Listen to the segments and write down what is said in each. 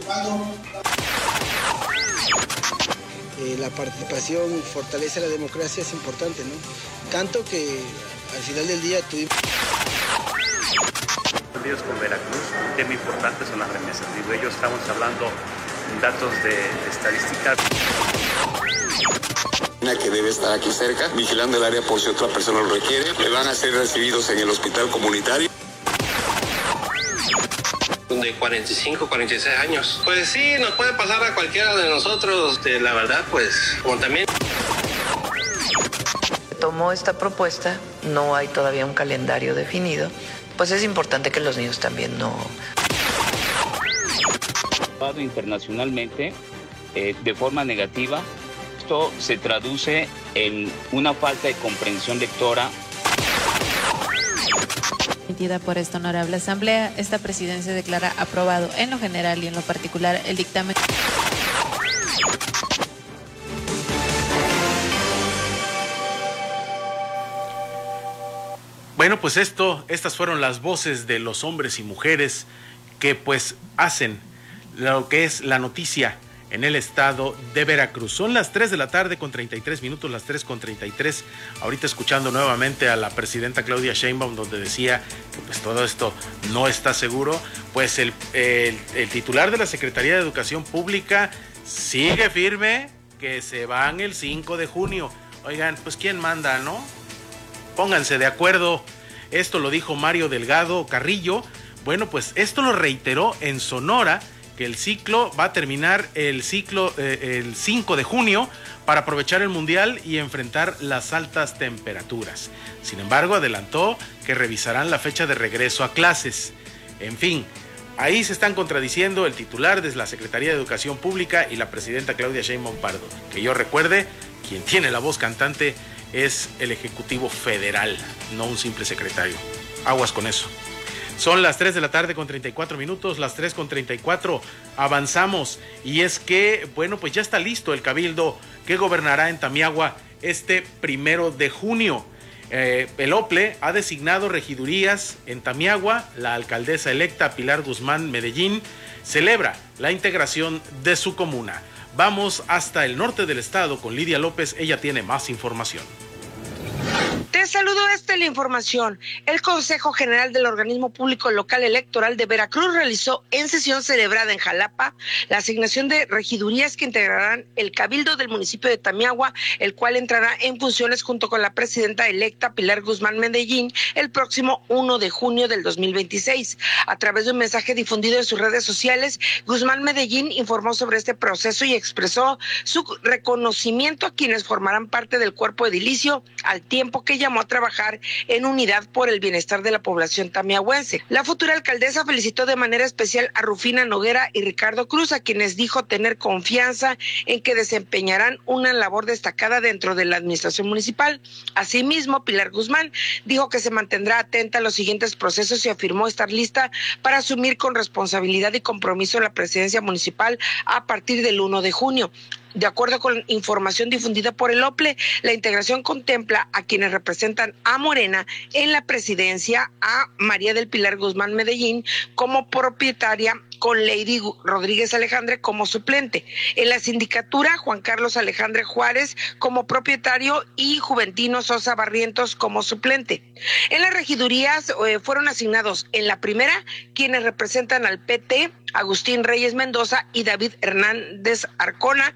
La participación fortalece la democracia, es importante, ¿no? Tanto que al final del día tuvimos... Con Veracruz, un tema importante son las remesas. Digo, ellos estamos hablando datos de estadística. Que debe estar aquí cerca, vigilando el área por si otra persona lo requiere. Le van a ser recibidos en el hospital comunitario. De 45, 46 años. Pues sí, nos puede pasar a cualquiera de nosotros. La verdad, pues, como también... Tomó esta propuesta, no hay todavía un calendario definido, pues es importante que los niños también no... Internacionalmente, de forma negativa, esto se traduce en una falta de comprensión lectora. Por esta honorable asamblea, esta presidencia declara aprobado en lo general y en lo particular el dictamen. Bueno, pues estas fueron las voces de los hombres y mujeres que pues hacen lo que es la noticia en el estado de Veracruz. Son las 3 de la tarde con 33 minutos, las 3:33. Ahorita escuchando nuevamente a la presidenta Claudia Sheinbaum, donde decía que pues todo esto no está seguro. Pues el titular de la Secretaría de Educación Pública sigue firme que se van el 5 de junio. Oigan, pues ¿quién manda, no? Pónganse de acuerdo. Esto lo dijo Mario Delgado Carrillo. Bueno, pues esto lo reiteró en Sonora, que el ciclo va a terminar el 5 de junio para aprovechar el Mundial y enfrentar las altas temperaturas. Sin embargo, adelantó que revisarán la fecha de regreso a clases. En fin, ahí se están contradiciendo el titular de la Secretaría de Educación Pública y la presidenta Claudia Sheinbaum Pardo. Que yo recuerde, quien tiene la voz cantante es el Ejecutivo Federal, no un simple secretario. Aguas con eso. Son las 3 de la tarde con 34 minutos, las 3:34, avanzamos. Y es que, bueno, pues ya está listo el cabildo que gobernará en Tamiahua este 1 de junio. El OPLE ha designado regidurías en Tamiahua. La alcaldesa electa Pilar Guzmán Medellín celebra la integración de su comuna. Vamos hasta el norte del estado con Lidia López, ella tiene más información. Te saludo, esta es la información. El Consejo General del Organismo Público Local Electoral de Veracruz realizó en sesión celebrada en Jalapa la asignación de regidurías que integrarán el cabildo del municipio de Tamiahua, el cual entrará en funciones junto con la presidenta electa Pilar Guzmán Medellín el próximo 1 de junio del 2026. A través de un mensaje difundido en sus redes sociales, Guzmán Medellín informó sobre este proceso y expresó su reconocimiento a quienes formarán parte del cuerpo edilicio, al tiempo que llamó a trabajar en unidad por el bienestar de la población tamiahuense. La futura alcaldesa felicitó de manera especial a Rufina Noguera y Ricardo Cruz, a quienes dijo tener confianza en que desempeñarán una labor destacada dentro de la administración municipal. Asimismo, Pilar Guzmán dijo que se mantendrá atenta a los siguientes procesos y afirmó estar lista para asumir con responsabilidad y compromiso la presidencia municipal a partir del 1 de junio. De acuerdo con información difundida por el OPLE, la integración contempla a quienes representan a Morena en la presidencia, a María del Pilar Guzmán Medellín como propietaria, con Lady Rodríguez Alejandre como suplente. En la sindicatura, Juan Carlos Alejandre Juárez como propietario y Juventino Sosa Barrientos como suplente. En las regidurías fueron asignados en la primera quienes representan al PT, Agustín Reyes Mendoza y David Hernández Arcona,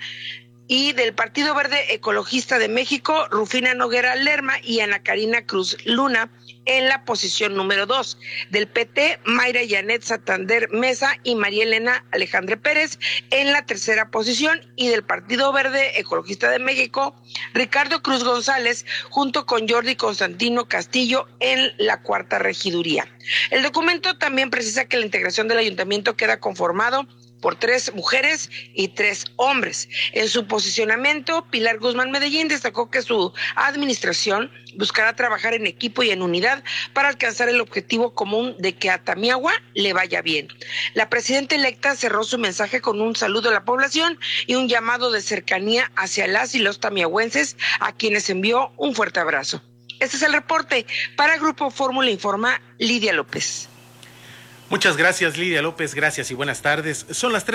y del Partido Verde Ecologista de México, Rufina Noguera Lerma y Ana Karina Cruz Luna en la posición número 2. Del PT, Mayra Janet Santander Mesa y María Elena Alejandre Pérez en la tercera posición, y del Partido Verde Ecologista de México, Ricardo Cruz González junto con Jordi Constantino Castillo en la cuarta regiduría. El documento también precisa que la integración del ayuntamiento queda conformado por 3 mujeres y 3 hombres. En su posicionamiento, Pilar Guzmán Medellín destacó que su administración buscará trabajar en equipo y en unidad para alcanzar el objetivo común de que a Tamiahua le vaya bien. La presidenta electa cerró su mensaje con un saludo a la población y un llamado de cercanía hacia las y los tamiahuenses, a quienes envió un fuerte abrazo. Este es el reporte. Para Grupo Fórmula informa Lidia López. Muchas gracias, Lidia López, gracias y buenas tardes. Son las 3.